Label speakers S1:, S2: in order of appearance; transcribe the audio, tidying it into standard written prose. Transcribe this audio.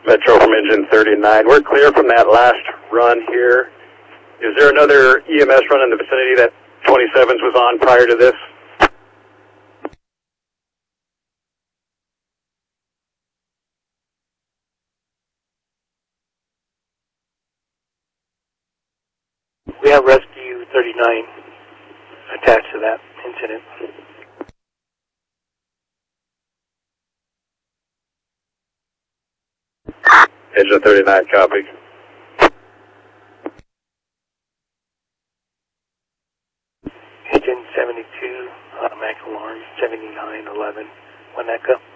S1: Metro from engine 39. We're clear from that last run here. Is there another EMS run in the vicinity that 27s was on prior to this?
S2: We have Rescue 39 attached to that incident.
S1: Engine 39, copy.
S2: Engine 72, automatic alarm, 7911, 1 Echo.